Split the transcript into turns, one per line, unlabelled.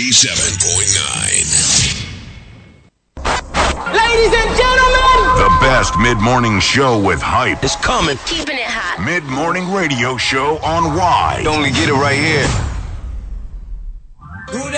97.9.
Ladies and gentlemen,
the best mid-morning show with hype
is coming.
Keeping it hot.
Mid-morning radio show on Y.
You only get it right here.
who